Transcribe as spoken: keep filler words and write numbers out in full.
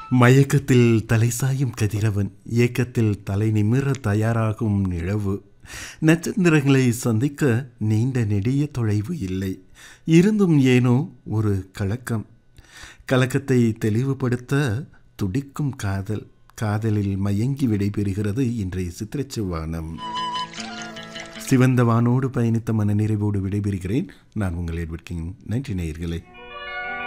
மயக்கத்தில் தலை சாயும் கதிரவன், ஏக்கத்தில் தலை நிமிர தயாராகும் நிழவு. நட்சத்திரங்களை சந்திக்க நீண்ட நெடிய தொலைவு இல்லை. இருந்தும் ஏனோ ஒரு கலக்கம். கலக்கத்தை தெளிவுபடுத்த துடிக்கும் காதல். காதலில் மயங்கி விடைபெறுகிறது இன்றைய சித்திரச்சுவானம். சிவந்த வானோடு பயணித்த மனநிறைவோடு விடைபெறுகிறேன். நான் உங்கள் எட்வர்ட் கிங். நன்றி நேயர்களே.